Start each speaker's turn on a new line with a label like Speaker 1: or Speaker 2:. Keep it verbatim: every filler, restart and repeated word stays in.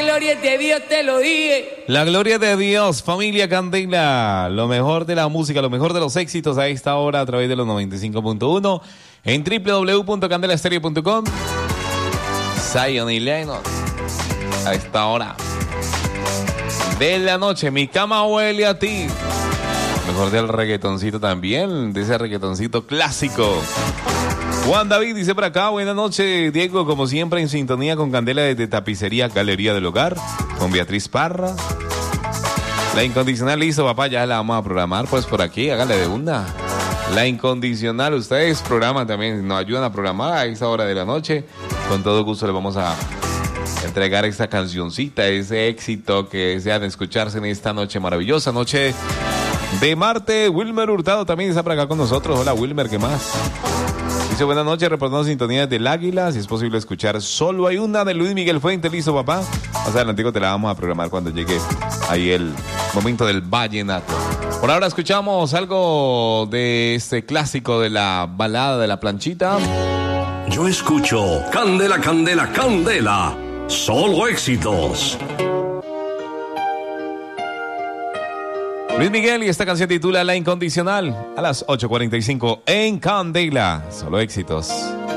Speaker 1: gloria de Dios, te lo dije.
Speaker 2: La gloria de Dios, familia Candela. Lo mejor de la música, lo mejor de los éxitos a esta hora a través de los noventa y cinco punto uno en doble u doble u doble u punto candela estéreo punto com. Zion y Lennox a esta hora de la noche. Mi cama huele a ti. Mejor del reggaetoncito también, de ese reggaetoncito clásico. Juan David dice por acá, buenas noches, Diego, como siempre en sintonía con Candela desde Tapicería Galería del Hogar, con Beatriz Parra. La Incondicional, listo, papá, ya la vamos a programar, pues por aquí, hágale de una. La Incondicional, ustedes programan también, nos ayudan a programar a esa hora de la noche. Con todo gusto les vamos a entregar esta cancioncita, ese éxito que desean escucharse en esta noche maravillosa, noche de Marte. Wilmer Hurtado también está por acá con nosotros. Hola Wilmer, ¿qué más? Dice buenas noches, reportando sintonía del Águila. Si es posible escuchar Solo hay una de Luis Miguel Fuentes. Listo, papá. Más adelantico te la vamos a programar cuando llegue ahí el momento del vallenato. Por ahora escuchamos algo de este clásico de la balada de la planchita.
Speaker 3: Yo escucho Candela, Candela, Candela. Solo éxitos.
Speaker 2: Luis Miguel, y esta canción titula La Incondicional, a las ocho cuarenta y cinco en Candela. Solo éxitos.